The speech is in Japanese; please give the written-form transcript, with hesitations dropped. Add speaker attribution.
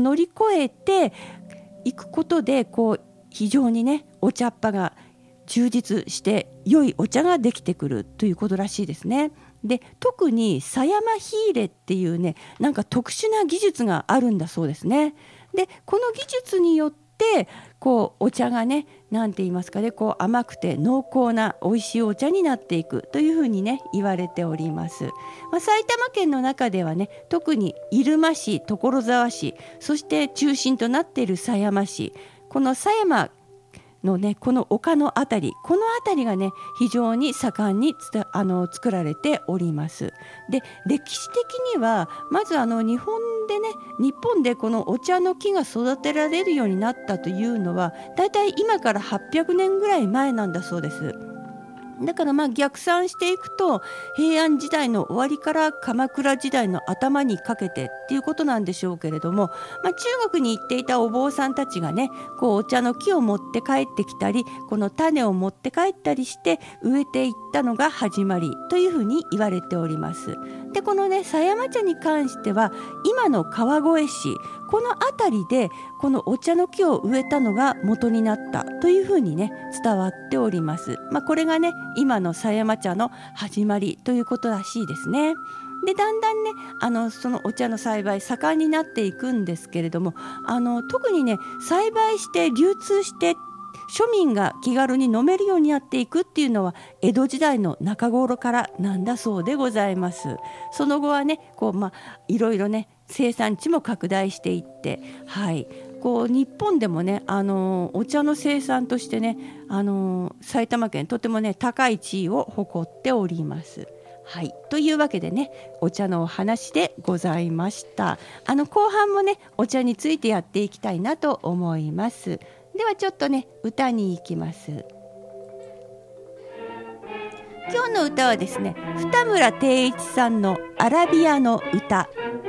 Speaker 1: 乗り越えていくことで非常にねお茶っ葉が充実して良いお茶ができてくるということらしいですね。で特に狭山火入れっていうねなんか特殊な技術があるんだそうですね。でこの技術によってお茶がねなんて言いますかね甘くて濃厚な美味しいお茶になっていくというふうにね言われております。埼玉県の中ではね特に入間市、所沢市、そして中心となっている狭山市、この狭山のねこの丘のあたり、このあたりがね非常に盛んに作られております。で歴史的にはまず日本でこのお茶の木が育てられるようになったというのはだいたい今から800年ぐらい前なんだそうです。だから逆算していくと平安時代の終わりから鎌倉時代の頭にかけてっていうことなんでしょうけれども、中国に行っていたお坊さんたちがねお茶の木を持って帰ってきたりこの種を持って帰ったりして植えていったのが始まりというふうに言われております。でこのね狭山茶に関しては今の川越市この辺りでこのお茶の木を植えたのが元になったというふうにね伝わっております。これがね今の狭山茶の始まりということらしいですね。でだんだんねそのお茶の栽培盛んになっていくんですけれども特にね栽培して流通して庶民が気軽に飲めるようになっていくっていうのは江戸時代の中頃からなんだそうでございます。その後はねいろいろね生産地も拡大していって、日本でもねお茶の生産としてね埼玉県とてもね高い地位を誇っております。というわけでねお茶のお話でございました。後半もねお茶についてやっていきたいなと思います。ではちょっとね歌に行きます。今日の歌はですね二村定一さんのアラビアの歌